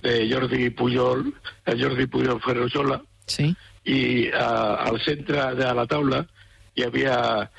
de Jordi Pujol, el Jordi Pujol Ferrusola, Sí. i al centre de la taula hi havia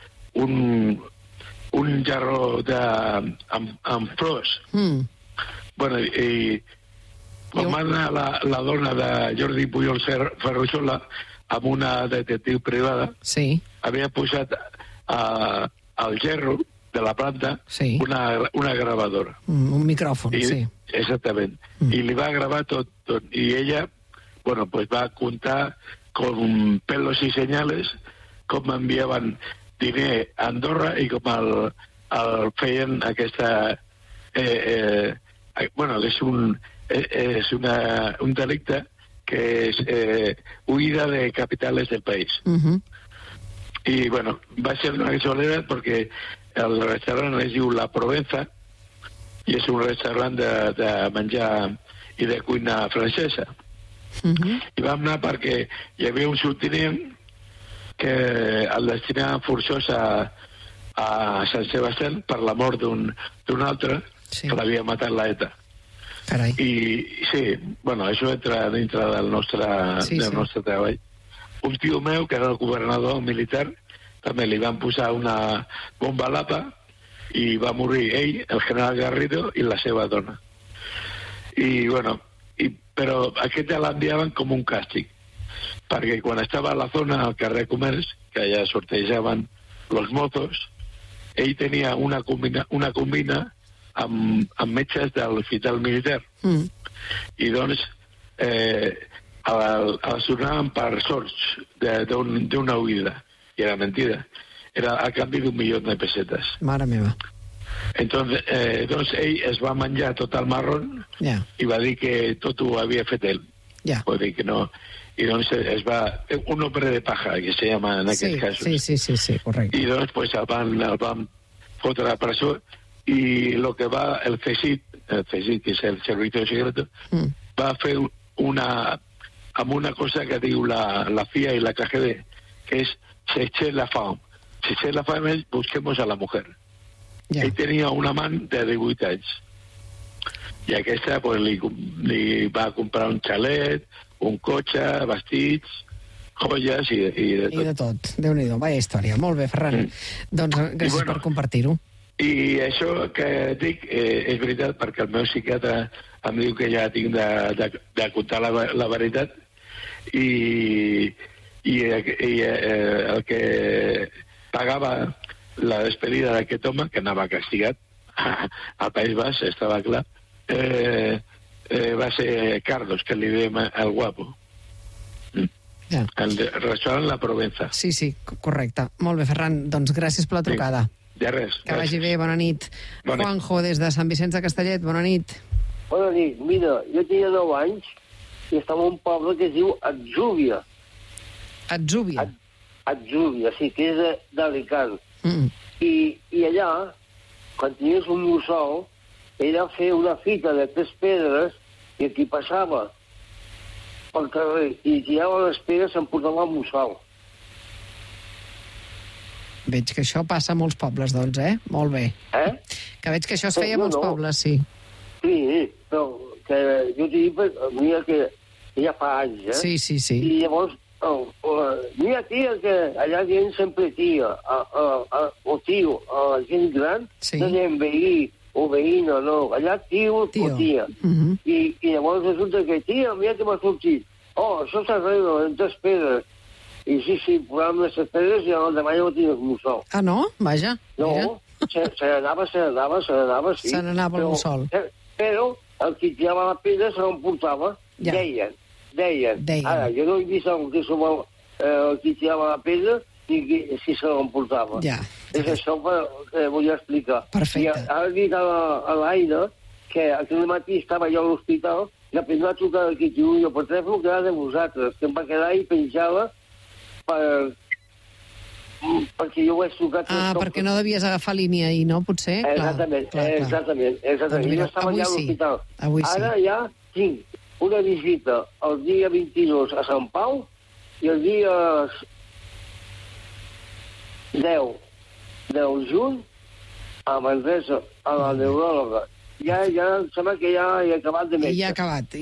un jarró amb flors. Bueno, i quan va anar la dona de Jordi Pujol Ferrusola amb una detectiu privada, havia posat al gerro de la planta una gravadora. Un micròfon, sí. Exactament. I li va gravar tot. I ella, bueno, pues va contar con pelos y señales com enviaven diner a Andorra i com el feien aquesta... bueno, és un delicte que és huida de capitales del país. I, bueno, va ser una casualitat perquè el restaurant es diu La Provenza i és un restaurant de menjar i de cuina francesa. I vam anar perquè hi havia un subtinent que el destinava forçós a Sant Sebastián per la mort d'un altre que l'havia matat la ETA. Carai. I sí, bueno, això entra dintre del nostre treball. Un tio meu, que era el governador militar, també li van posar una bomba a l'APA i va morir ell, el general Garrido, i la seva dona. I, bueno, però aquest ja l'enviaven com un càstig, perquè quan estava a la zona, al carrer Comerç, que allà sortejaven los mozos, ell tenia una combina amb metges de l'hospital militar. I doncs el sonaven per sorts d'una huida. I era mentida. Era a canvi d'1 milió de pesetes. Mare meva. Entonces, ell es va menjar tot el marrón i va dir que tot ho havia fet ell. Vull dir que no... I doncs es va... Un hombre de paja, que se llama en aquests casos. Sí, correcte. I doncs pues, el van fotre a la presó i el que va... El CSIC, que és el Servicio Secreto, va fer amb una cosa que diu la CIA i la KGB, que és chercher la femme. Chercher la femme és busquemos a la mujer. Ell tenia un amant de 18 anys. I aquesta pues, li va comprar un xalet, un cotxe, vestits, joies i de tot. I de tot. Déu-n'hi-do, vaya història. Molt bé, Ferran. Doncs gràcies per compartir-ho. I això que dic és veritat perquè el meu psiquiatre em diu que ja tinc de contar la veritat i el que pagava la despedida d'aquest home, que anava castigat al País Basc, estava clar, va ser Carlos, que li dèiem el guapo. El restaurant La Provenza. Sí, correcte. Molt bé, Ferran. Doncs gràcies per la trucada. De res. Que vagi bé, bona nit. Juanjo, des de Sant Vicenç de Castellet, bona nit. Bona nit. Mira, jo tenia 9 anys i estava en un poble que es diu Atzúbia. Atzúbia? Atzúbia, sí, que és d'Alicant. I allà, quan tenies un mussol, era fer una fita de 3 pedres i qui passava pel carrer i tirava les pedres s'emportava el mussol. Veig que això passa a molts pobles, doncs, Molt bé. Que veig que això es feia a molts pobles, sí. Sí, però que jo t'hi dic, mira que ja fa anys, Sí. I llavors, mira, tia, que allà dient sempre tia, o tio, a la gent gran, no dient veí o veïna, no, allà tio o tia. I llavors resulta que, tia, mira que m'ha sortit. Oh, això s'arregla en 3 pedres. I sí, posàvem les pedres i el demà ja ho tenies mussol. Ah, no? Vaja. No, se n'anava, sí. Se n'anava el mussol. Però el que tirava la pedra se l'emportava, deien. Ara, jo no he vist el que tirava la pedra i si se l'emportava. És això que volia explicar. Perfecte. I ara he dit a l'Aina que aquell matí estava jo a l'hospital i la primera trucada que tinc jo per telèfon que era de vosaltres, que em va quedar i penjava perquè jo ho he trucat... perquè no devies agafar línia ahir, no? Potser? Exactament. Doncs mira, jo estava allà a l'hospital. Avui sí. Ara ja tinc una visita el dia 22 a Sant Pau i el dia 10 del juny a Manresa, a la neuròloga. Ja em sembla que ja he acabat de metge. Ja ha acabat.